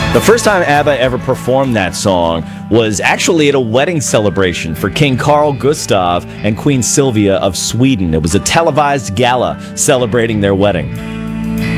The first time ABBA ever performed that song was actually at a wedding celebration for King Carl Gustaf and Queen Sylvia of Sweden. It was a televised gala celebrating their wedding.